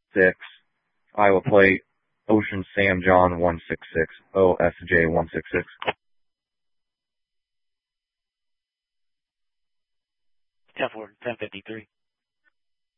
6, Iowa plate, Ocean Sam John 166, OSJ 166. 10-4, 1053.